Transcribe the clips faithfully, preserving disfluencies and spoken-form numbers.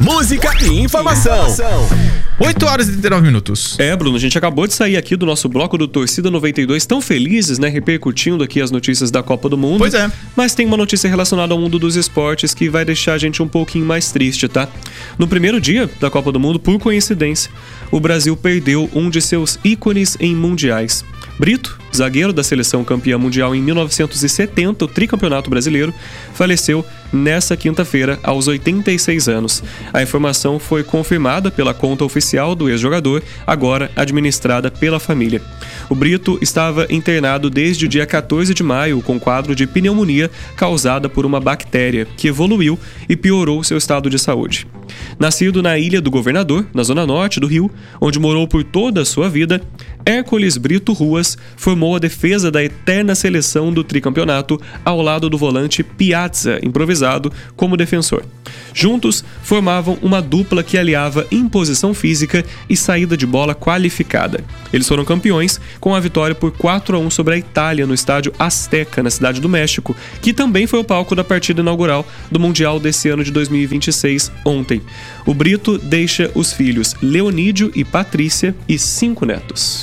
música e informação. oito horas e trinta e nove minutos. É, Bruno, a gente acabou de sair aqui do nosso bloco do Torcida noventa e dois, tão felizes, né, repercutindo aqui as notícias da Copa do Mundo. Pois é. Mas tem uma notícia relacionada ao mundo dos esportes que vai deixar a gente um pouquinho mais triste, tá? No primeiro dia da Copa do Mundo, por coincidência, o Brasil perdeu um de seus ícones em mundiais. Brito, zagueiro da seleção campeã mundial em mil novecentos e setenta, o tricampeonato brasileiro, faleceu nessa quinta-feira, aos oitenta e seis anos. A informação foi confirmada pela conta oficial do ex-jogador, agora administrada pela família. O Brito estava internado desde o dia quatorze de maio com quadro de pneumonia causada por uma bactéria, que evoluiu e piorou seu estado de saúde. Nascido na Ilha do Governador, na zona norte do Rio, onde morou por toda a sua vida, Hércules Brito Ruas formou a defesa da eterna seleção do tricampeonato ao lado do volante Piazza, improvisado, como defensor. Juntos, formavam uma dupla que aliava imposição física e saída de bola qualificada. Eles foram campeões com a vitória por quatro a um sobre a Itália no estádio Azteca, na cidade do México, que também foi o palco da partida inaugural do Mundial desse ano de dois mil e vinte e seis, ontem. O Brito deixa os filhos Leonídio e Patrícia e cinco netos.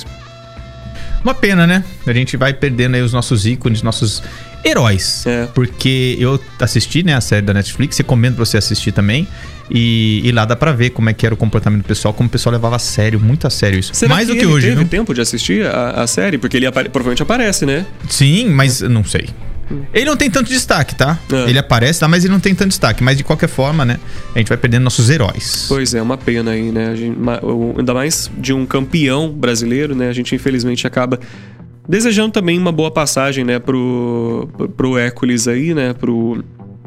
Uma pena, né? A gente vai perdendo aí os nossos ícones, nossos heróis. É. Porque eu assisti, né, a série da Netflix, recomendo pra você assistir também. E, e lá dá pra ver como é que era o comportamento do pessoal, como o pessoal levava a sério, muito a sério isso. Será Mais que do que ele hoje, teve viu? tempo de assistir a, a série? Porque ele apare- provavelmente aparece, né? Sim, mas não sei. Ele não tem tanto destaque, tá? É. Ele aparece lá, mas ele não tem tanto destaque. Mas de qualquer forma, né, a gente vai perdendo nossos heróis. Pois é, uma pena aí, né? A gente, ma- o- ainda mais de um campeão brasileiro, né? A gente infelizmente acaba desejando também uma boa passagem, né, pro, pro Hércules aí, né, pro,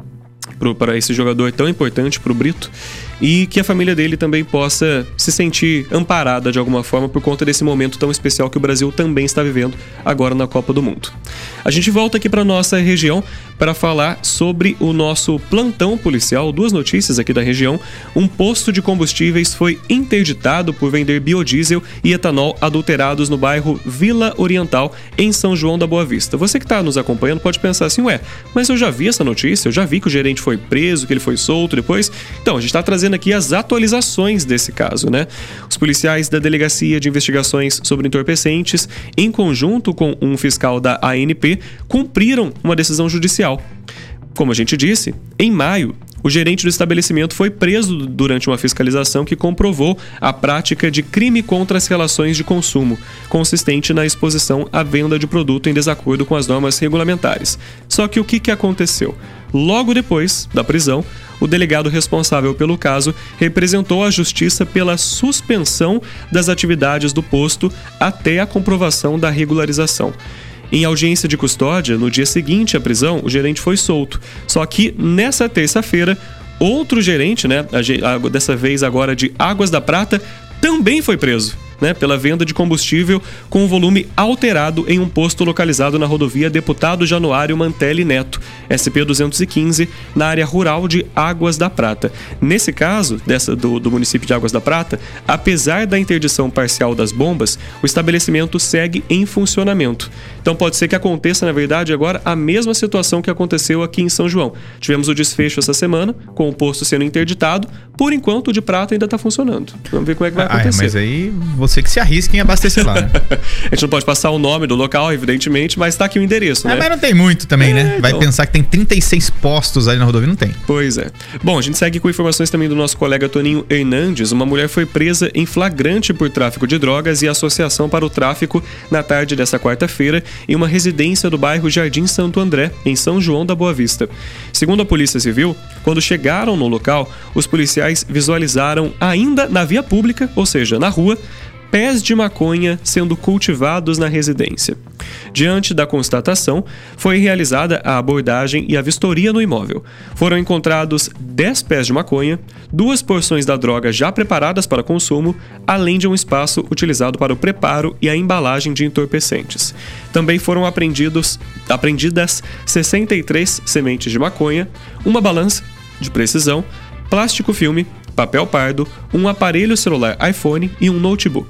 pro, para esse jogador tão importante, pro Brito, e que a família dele também possa se sentir amparada de alguma forma por conta desse momento tão especial que o Brasil também está vivendo agora na Copa do Mundo. A gente volta aqui para nossa região para falar sobre o nosso plantão policial. Duas notícias aqui da região. Um posto de combustíveis foi interditado por vender biodiesel e etanol adulterados no bairro Vila Oriental, em São João da Boa Vista. Você que está nos acompanhando pode pensar assim, ué, mas eu já vi essa notícia, eu já vi que o gerente foi preso, que ele foi solto depois. Então, a gente está trazendo aqui as atualizações desse caso, né? Os policiais da Delegacia de Investigações sobre Entorpecentes, em conjunto com um fiscal da A N P, cumpriram uma decisão judicial. Como a gente disse, em maio, o gerente do estabelecimento foi preso durante uma fiscalização que comprovou a prática de crime contra as relações de consumo, consistente na exposição à venda de produto em desacordo com as normas regulamentares. Só que o que, que aconteceu? Logo depois da prisão, o delegado responsável pelo caso representou a justiça pela suspensão das atividades do posto até a comprovação da regularização. Em audiência de custódia, no dia seguinte à prisão, o gerente foi solto. Só que nessa terça-feira, outro gerente, né, dessa vez agora de Águas da Prata, também foi preso, né, pela venda de combustível com volume alterado em um posto localizado na rodovia Deputado Januário Mantelli Neto, S P duzentos e quinze, na área rural de Águas da Prata. Nesse caso, dessa, do, do município de Águas da Prata, apesar da interdição parcial das bombas, o estabelecimento segue em funcionamento. Então pode ser que aconteça, na verdade, agora a mesma situação que aconteceu aqui em São João. Tivemos o desfecho essa semana, com o posto sendo interditado. Por enquanto, o de Prata ainda está funcionando. Vamos ver como é que vai acontecer. Ah, é, mas aí você que se arrisca em abastecer lá, né? A gente não pode passar o nome do local, evidentemente, mas tá aqui o endereço, né? É, mas não tem muito também, É, né? Vai então. pensar que tem trinta e seis postos ali na rodovia, não tem. Pois é. Bom, a gente segue com informações também do nosso colega Toninho Hernandes. Uma mulher foi presa em flagrante por tráfico de drogas e associação para o tráfico na tarde dessa quarta-feira em uma residência do bairro Jardim Santo André, em São João da Boa Vista. Segundo a Polícia Civil, quando chegaram no local, os policiais visualizaram ainda na via pública, ou seja, na rua, pés de maconha sendo cultivados na residência. Diante da constatação, foi realizada a abordagem e a vistoria no imóvel. Foram encontrados dez pés de maconha, duas porções da droga já preparadas para consumo, além de um espaço utilizado para o preparo e a embalagem de entorpecentes. Também foram apreendidos, apreendidas sessenta e três sementes de maconha, uma balança de precisão, plástico filme, papel pardo, um aparelho celular iPhone e um notebook.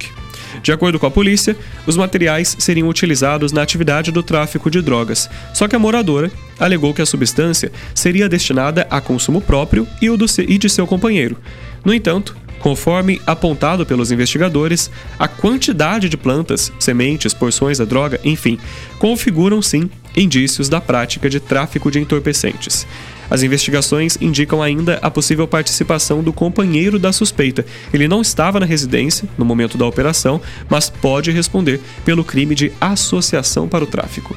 De acordo com a polícia, os materiais seriam utilizados na atividade do tráfico de drogas. Só que a moradora alegou que a substância seria destinada a consumo próprio e o do se- e de seu companheiro. No entanto, conforme apontado pelos investigadores, a quantidade de plantas, sementes, porções da droga, enfim, configuram sim indícios da prática de tráfico de entorpecentes. As investigações indicam ainda a possível participação do companheiro da suspeita. Ele não estava na residência no momento da operação, mas pode responder pelo crime de associação para o tráfico.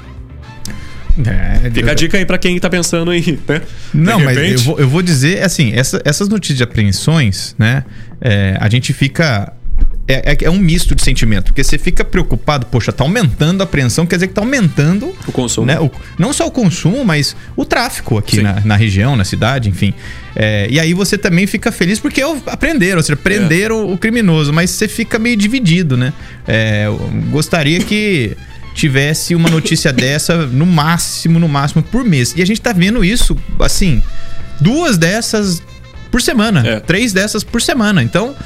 É, Fica a dica aí pra quem tá pensando aí, né? Não, De mas repente- eu vou, eu vou dizer, assim, essa- essas notícias de apreensões, né? é, a gente fica... É, é- é um misto de sentimento, porque você fica preocupado, poxa, tá aumentando a apreensão, quer dizer que tá aumentando... O consumo. Né, o- não só o consumo, mas o tráfico aqui Sim. na, na região, na cidade, enfim. É, e aí você também fica feliz porque aprenderam, ou seja, prenderam o criminoso, mas você fica meio dividido, né? É, eu gostaria que tivesse uma notícia dessa no máximo, no máximo por mês. E a gente tá vendo isso, assim, duas dessas por semana, É. três dessas por semana. Então,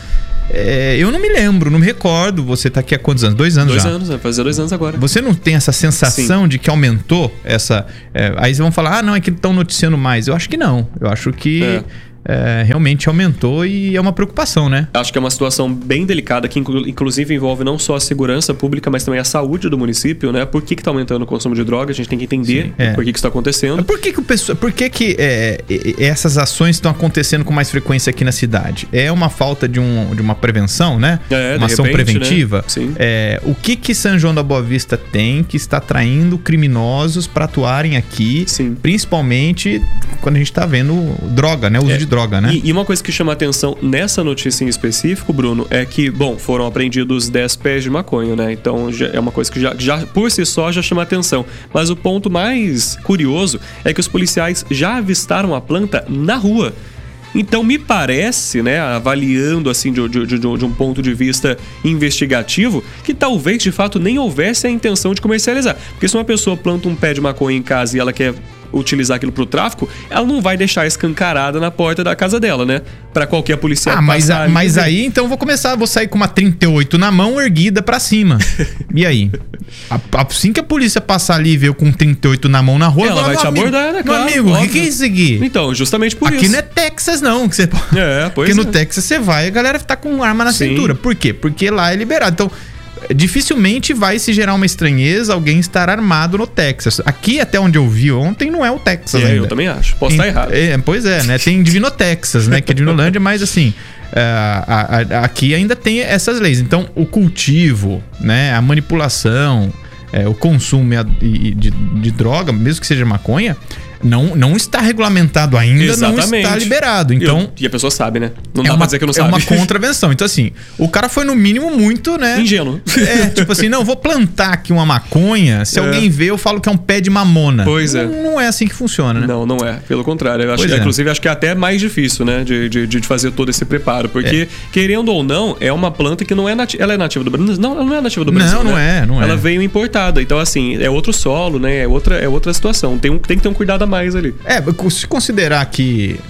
é, eu não me lembro, não me recordo. Você tá aqui há quantos anos? Dois anos Dois já. anos, vai fazer dois anos agora. Você não tem essa sensação de que aumentou essa... é, aí vocês vão falar, ah, não, é que estão noticiando mais. Eu acho que não. Eu acho que É. é, realmente aumentou e é uma preocupação, né? Acho que é uma situação bem delicada, que inclu- inclusive envolve não só a segurança pública, mas também a saúde do município, né? Por que que tá aumentando o consumo de droga? A gente tem que entender Sim, é. por que que isso tá acontecendo. Por que que, o pessoal, por que, que é, e- e- essas ações estão acontecendo com mais frequência aqui na cidade? É uma falta de, um, de uma prevenção, né? É, uma de ação repente, preventiva? né? Sim. É, o que que São João da Boa Vista tem que está atraindo criminosos para atuarem aqui? Sim. Principalmente quando a gente tá vendo droga, né? O uso É, de droga, né? E, e uma coisa que chama atenção nessa notícia em específico, Bruno, é que, bom, foram apreendidos dez pés de maconha, né? Então já é uma coisa que já, já por si só já chama atenção. Mas o ponto mais curioso é que os policiais já avistaram a planta na rua. Então me parece, né, avaliando assim de, de, de, de um ponto de vista investigativo, que talvez de fato nem houvesse a intenção de comercializar. Porque se uma pessoa planta um pé de maconha em casa e ela quer utilizar aquilo pro tráfico, ela não vai deixar escancarada na porta da casa dela, né? Pra qualquer policial Ah, mas, passar a- ali, mas né? aí então eu vou começar, vou sair com uma trinta e oito na mão erguida pra cima. E aí? A- Assim que a polícia passar ali e ver eu com trinta e oito na mão na rua, Ela eu vou vai falar, te "Meu abordar, né? Meu Claro, amigo, o que, óbvio. que é isso aqui? Então, justamente por Aqui isso. não é Texas, não. Que você... É, pois Porque no é. Texas você vai e a galera tá com arma na Sim. cintura. Por quê? Porque lá é liberado. Então, dificilmente vai se gerar uma estranheza alguém estar armado no Texas. Aqui, até onde eu vi ontem, não é o Texas É, ainda. eu também acho. Posso estar errado. É, pois é, né? Tem Divino Texas, né? Que é Divinolândia, mas assim, é, a- a- aqui ainda tem essas leis. Então, o cultivo, né? A manipulação, é, o consumo e a- e- de, de droga, mesmo que seja maconha, não, não está regulamentado ainda, não Exatamente. está liberado. Então, Eu- e a pessoa sabe, né? Não é dá uma, pra dizer que não é sabe. uma contravenção. Então, assim, o cara foi no mínimo muito, né? Ingênuo. É, tipo assim, não, vou plantar aqui uma maconha. Se É. alguém vê, eu falo que é um pé de mamona. Pois é. Não, não é assim que funciona, né? Não, não é. Pelo contrário. Eu acho, Pois é. Inclusive, acho que é até mais difícil, né? De, de, de fazer todo esse preparo. Porque, querendo ou não, é uma planta que não é nativa. Ela é nativa do Brasil? Não, ela não é nativa do Brasil. Não, não né? é, não é. Ela veio importada. Então, assim, é outro solo, né? É outra, é outra situação. Tem, um, tem que ter um cuidado a mais ali. É, se considerar que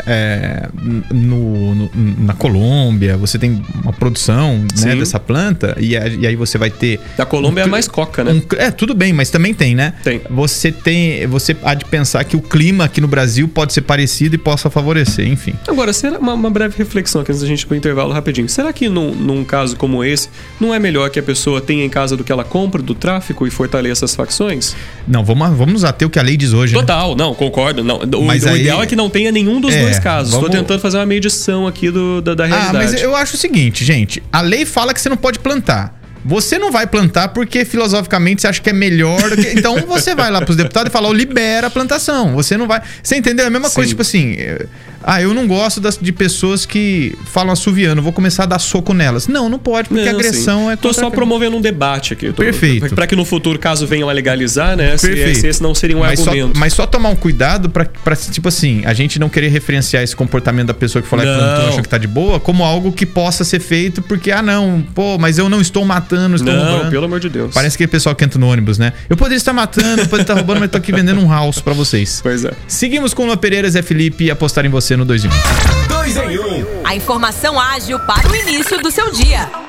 é, no, no- na Colômbia você tem uma produção, né, Sim. dessa planta e, a- e aí você vai ter Da Colômbia um é mais coca, né? um- é, tudo bem, mas também tem, né? Tem. Você tem, você há de pensar que o clima aqui no Brasil pode ser parecido e possa favorecer, enfim. Agora, será uma, uma breve reflexão aqui antes da gente ir pro intervalo rapidinho. Será que num, num caso como esse, não é melhor que a pessoa tenha em casa do que ela compra do tráfico e fortaleça as facções? Não, vamos, vamos nos ater o que a lei diz hoje, né? Total, não, concordo. Não. O, Mas o aí- ideal é que não tenha nenhum dos É, dois casos. Estou vamos- tentando fazer uma medição aqui do, da, da Ah, realidade. mas eu acho o seguinte, gente. A lei fala que você não pode plantar. Você não vai plantar porque filosoficamente você acha que é melhor do que... Então você vai lá pros deputados e fala, ó, libera a plantação. Você não vai... Você entendeu? É a mesma Sim. coisa, tipo assim... é, Ah, eu não gosto das, de pessoas que falam assoviano, vou começar a dar soco nelas. Não, não pode, porque Não, agressão sim. é... Tô contra- só promovendo um debate aqui. Tô, Perfeito. Pra que no futuro, caso venham a legalizar, né? Se, Perfeito. se esse não seria um mas só, argumento. mas só tomar um cuidado pra, pra, tipo assim, a gente não querer referenciar esse comportamento da pessoa que falou que Não. plantou, achou que tá de boa, como algo que possa ser feito porque, ah, não, pô, mas eu não estou matando, estou Não, roubando. pelo amor de Deus. Parece aquele pessoal que entra no ônibus, né? Eu poderia estar matando, eu poderia estar roubando, mas tô aqui vendendo um house pra vocês. Pois é. Seguimos com o Lua Pereira, Zé Felipe e apostar em você no dois em um. dois em um. A informação ágil para o início do seu dia.